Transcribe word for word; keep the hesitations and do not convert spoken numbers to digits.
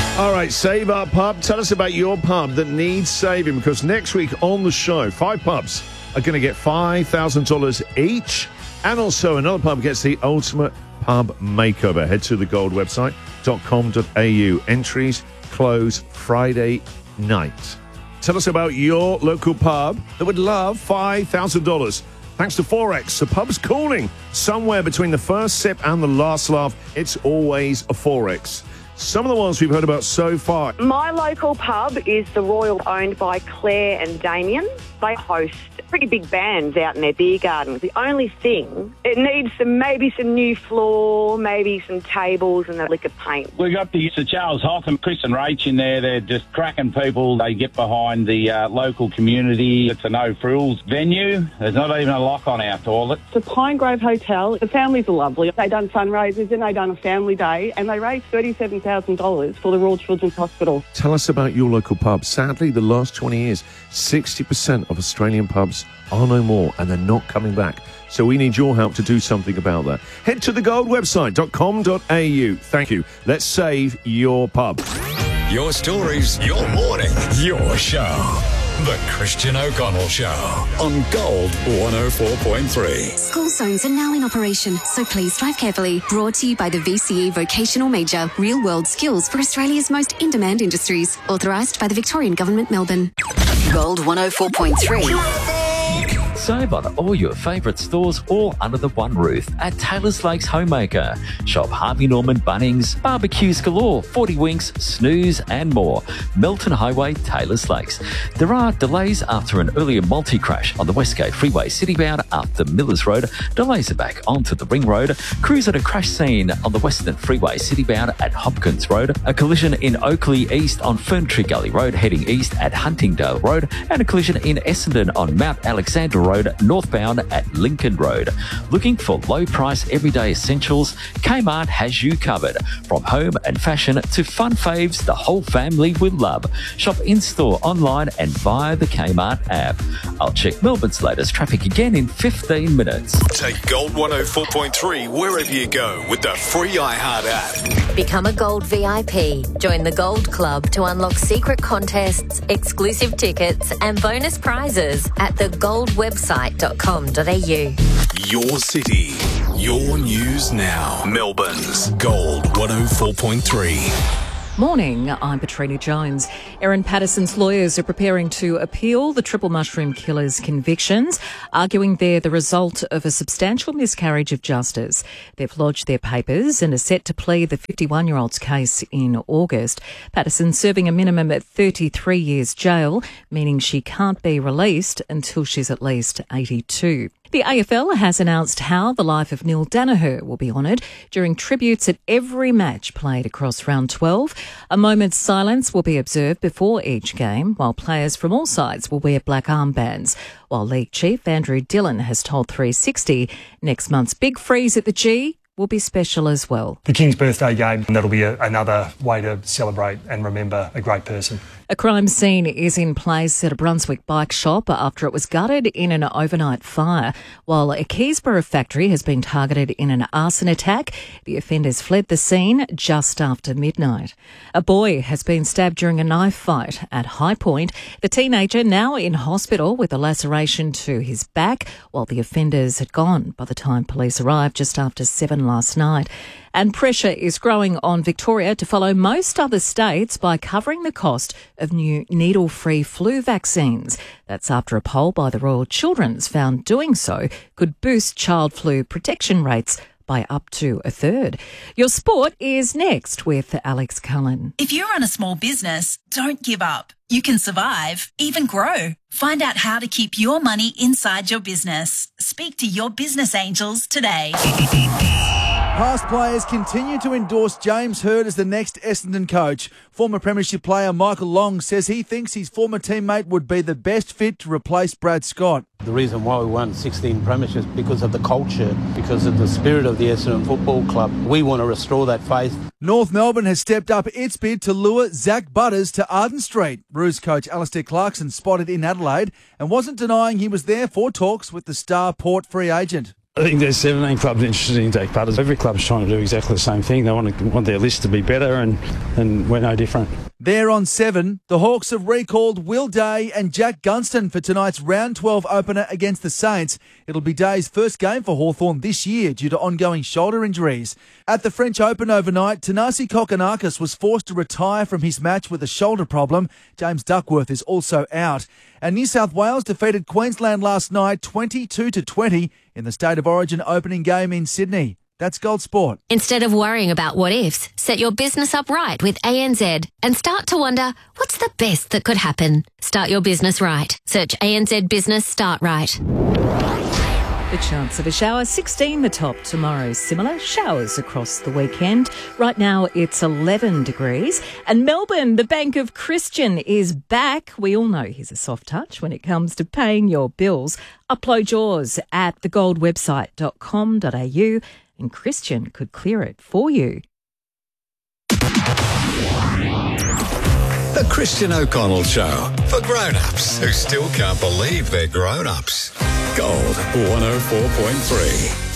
All right, Save Our Pub. Tell us about your pub that needs saving, because next week on the show, five pubs are going to get five thousand dollars each, and also another pub gets the ultimate pub makeover. Head to the gold website dot com dot a u. Entries close Friday night. Tell us about your local pub that would love five thousand dollars. Thanks to Forex, the pub's cooling. Somewhere between the first sip and the last laugh, it's always a Forex. Some of the ones we've heard about so far. My local pub is the Royal, owned by Claire and Damien. They host pretty big bands out in their beer garden. The only thing, it needs some maybe some new floor, maybe some tables and the liquor paint. We got the Sir Charles Hoth and Chris and Rach in there. They're just cracking people. They get behind the uh, local community. It's a no-frills venue. There's not even a lock on our toilet. It's a Pine Grove Hotel. The families are lovely. They done fundraisers and they done a family day and they raised thirty-seven thousand dollars for the Royal Children's Hospital. Tell us about your local pub. Sadly, the last twenty years, sixty percent of Australian pubs are no more and they're not coming back. So we need your help to do something about that. Head to the gold website dot com dot a u. Thank you. Let's save your pub. Your stories, your morning, your show. The Christian O'Connell Show on Gold one oh four point three. School zones are now in operation, so please drive carefully. Brought to you by the V C E Vocational Major, real-world skills for Australia's most in-demand industries. Authorised by the Victorian Government, Melbourne. Gold one oh four point three. Save on all your favourite stores all under the one roof at Taylor's Lakes Homemaker. Shop Harvey Norman, Bunnings, barbecues galore, forty Winks, Snooze and more. Melton Highway, Taylor's Lakes. There are delays after an earlier multi-crash on the Westgate Freeway citybound after Millers Road. Delays are back onto the Ring Road. Crews at a crash scene on the Western Freeway citybound at Hopkins Road. A collision in Oakley East on Ferntree Gully Road heading east at Huntingdale Road. And a collision in Essendon on Mount Alexander Road northbound at Lincoln Road. Looking for low price everyday essentials? Kmart has you covered. From home and fashion to fun faves the whole family will love. Shop in-store, online and via the Kmart app. I'll check Melbourne's latest traffic again in fifteen minutes. Take Gold one oh four point three wherever you go with the free iHeart app. Become a Gold V I P. Join the Gold Club to unlock secret contests, exclusive tickets and bonus prizes at the gold website dot com dot a u. Your city, your news now. Melbourne's Gold one oh four point three. Morning, I'm Petrina Jones. Erin Patterson's lawyers are preparing to appeal the Triple Mushroom Killer's convictions, arguing they're the result of a substantial miscarriage of justice. They've lodged their papers and are set to plead the fifty-one-year-old's case in August. Patterson's serving a minimum at thirty-three years jail, meaning she can't be released until she's at least eighty-two. The A F L has announced how the life of Neil Danaher will be honoured during tributes at every match played across round twelve. A moment's silence will be observed before each game, while players from all sides will wear black armbands. While League Chief Andrew Dillon has told three sixty next month's Big Freeze at the G will be special as well. The King's birthday game, that'll be a, another way to celebrate and remember a great person. A crime scene is in place at a Brunswick bike shop after it was gutted in an overnight fire, while a Keysborough factory has been targeted in an arson attack. The offenders fled the scene just after midnight. A boy has been stabbed during a knife fight at High Point. The teenager now in hospital with a laceration to his back, while the offenders had gone by the time police arrived just after seven last night. And pressure is growing on Victoria to follow most other states by covering the cost of new needle-free flu vaccines. That's after a poll by the Royal Children's found doing so could boost child flu protection rates by up to a third. Your sport is next with Alex Cullen. If you run a small business, don't give up. You can survive, even grow. Find out how to keep your money inside your business. Speak to your business angels today. Past players continue to endorse James Hird as the next Essendon coach. Former Premiership player Michael Long says he thinks his former teammate would be the best fit to replace Brad Scott. The reason why we won sixteen premierships because of the culture, because of the spirit of the Essendon Football Club. We want to restore that faith. North Melbourne has stepped up its bid to lure Zach Butters to Arden Street. Roos coach Alistair Clarkson spotted in Adelaide and wasn't denying he was there for talks with the star Port free agent. I think there's seventeen clubs interested in Jack Butters. Every club's trying to do exactly the same thing. They want to, want their list to be better, and, and we're no different. There on seven, the Hawks have recalled Will Day and Jack Gunston for tonight's round twelve opener against the Saints. It'll be Day's first game for Hawthorn this year due to ongoing shoulder injuries. At the French Open overnight, Tanasi Kokkinakis was forced to retire from his match with a shoulder problem. James Duckworth is also out. And New South Wales defeated Queensland last night twenty-two to twenty in the State of Origin opening game in Sydney. That's Gold Sport. Instead of worrying about what ifs, set your business up right with A N Z and start to wonder, what's the best that could happen? Start your business right. Search A N Z Business Start Right. The chance of a shower, sixteen the top. Tomorrow, similar showers across the weekend. Right now, it's eleven degrees. And Melbourne, the Bank of Christian, is back. We all know he's a soft touch when it comes to paying your bills. Upload yours at the gold website dot com dot a u and Christian could clear it for you. The Christian O'Connell Show, for grown-ups who still can't believe they're grown-ups. Gold one oh four point three.